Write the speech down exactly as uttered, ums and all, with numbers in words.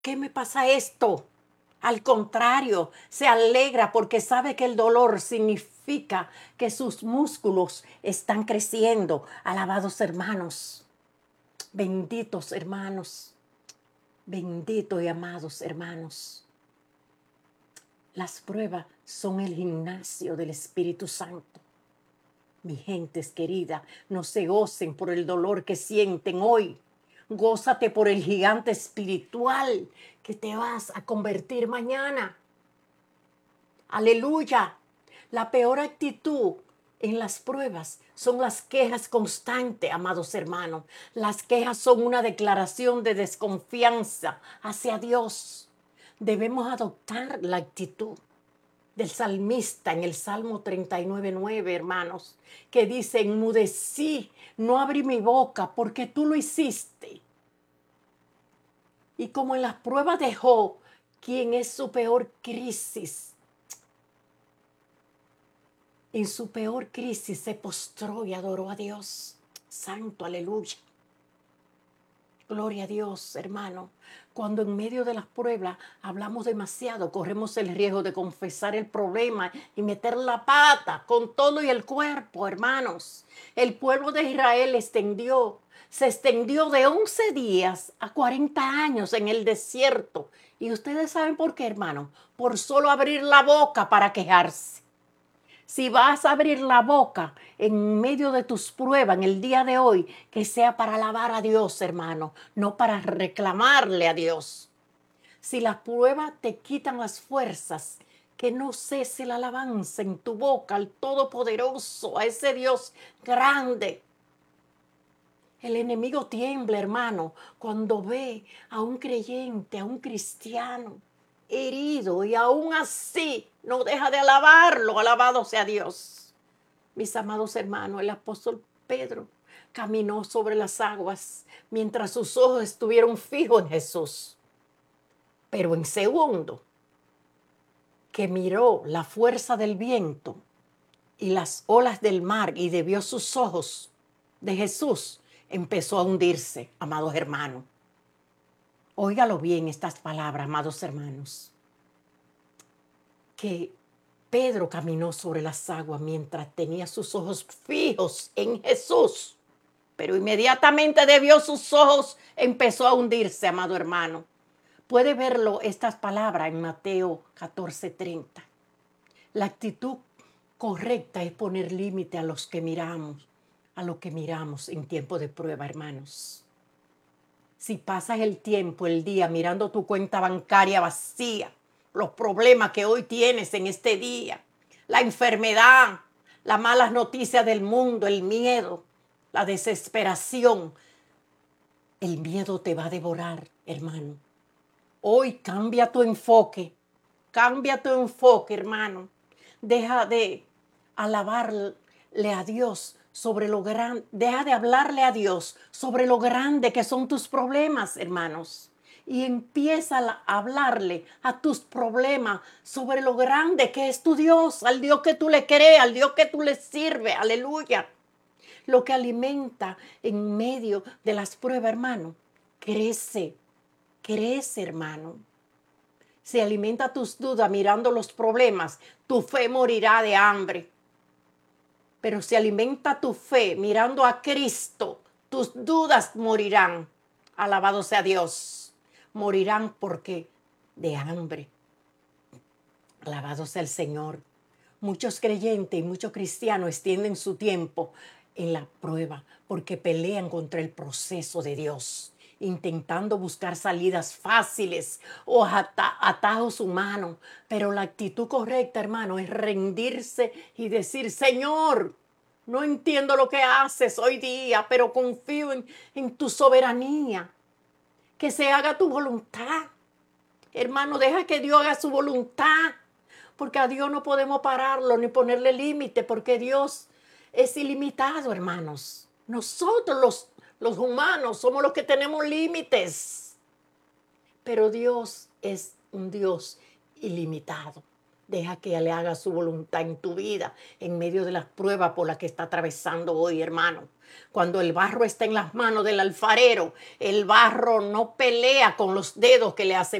¿Qué me pasa esto? Al contrario, se alegra porque sabe que el dolor significa que sus músculos están creciendo. Alabados hermanos, benditos hermanos, benditos y amados hermanos. Las pruebas son el gimnasio del Espíritu Santo. Mi gentes querida, no se gocen por el dolor que sienten hoy. Gózate por el gigante espiritual que te vas a convertir mañana. Aleluya. La peor actitud en las pruebas son las quejas constantes, amados hermanos. Las quejas son una declaración de desconfianza hacia Dios. Debemos adoptar la actitud del salmista en el Salmo treinta y nueve, nueve, hermanos, que dice: enmudecí, no abrí mi boca porque tú lo hiciste. Y como en las pruebas de Job, quien es su peor crisis, en su peor crisis se postró y adoró a Dios. Santo, aleluya. Gloria a Dios, hermano. Cuando en medio de las pruebas hablamos demasiado, corremos el riesgo de confesar el problema y meter la pata con todo y el cuerpo, hermanos. El pueblo de Israel extendió, se extendió de once días a cuarenta años en el desierto. Y ustedes saben por qué, hermano, por solo abrir la boca para quejarse. Si vas a abrir la boca en medio de tus pruebas en el día de hoy, que sea para alabar a Dios, hermano, no para reclamarle a Dios. Si las pruebas te quitan las fuerzas, que no cese la alabanza en tu boca al Todopoderoso, a ese Dios grande. El enemigo tiembla, hermano, cuando ve a un creyente, a un cristiano herido, y aún así no deja de alabarlo. Alabado sea Dios. Mis amados hermanos, el apóstol Pedro caminó sobre las aguas mientras sus ojos estuvieron fijos en Jesús. Pero en segundo, que miró la fuerza del viento y las olas del mar y debió sus ojos de Jesús, empezó a hundirse, amados hermanos. Óigalo bien estas palabras, amados hermanos. Que Pedro caminó sobre las aguas mientras tenía sus ojos fijos en Jesús. Pero inmediatamente debió sus ojos, empezó a hundirse, amado hermano. Puede verlo estas palabras en Mateo catorce, treinta. La actitud correcta es poner límite a los que miramos, a lo que miramos en tiempo de prueba, hermanos. Si pasas el tiempo, el día, mirando tu cuenta bancaria vacía, los problemas que hoy tienes en este día, la enfermedad, las malas noticias del mundo, el miedo, la desesperación, el miedo te va a devorar, hermano. Hoy cambia tu enfoque, cambia tu enfoque, hermano. Deja de alabarle a Dios sobre lo grande, deja de hablarle a Dios sobre lo grande que son tus problemas, hermanos. Y empieza a hablarle a tus problemas sobre lo grande que es tu Dios, al Dios que tú le crees, al Dios que tú le sirves, aleluya. Lo que alimenta en medio de las pruebas, hermano, crece, crece, hermano. Si alimenta tus dudas mirando los problemas, tu fe morirá de hambre. Pero si alimenta tu fe mirando a Cristo, tus dudas morirán. Alabado sea Dios. Morirán porque de hambre. Alabado sea el Señor. Muchos creyentes y muchos cristianos extienden su tiempo en la prueba porque pelean contra el proceso de Dios, intentando buscar salidas fáciles o ata- atajos humanos. Pero la actitud correcta, hermano, es rendirse y decir: Señor, no entiendo lo que haces hoy día, pero confío en, en tu soberanía. Que se haga tu voluntad. Hermano, deja que Dios haga su voluntad, porque a Dios no podemos pararlo ni ponerle límite, porque Dios es ilimitado, hermanos. Nosotros los, los humanos somos los que tenemos límites, pero Dios es un Dios ilimitado. Deja que Él haga su voluntad en tu vida, en medio de las pruebas por las que está atravesando hoy, hermano. Cuando el barro está en las manos del alfarero, el barro no pelea con los dedos que le hacen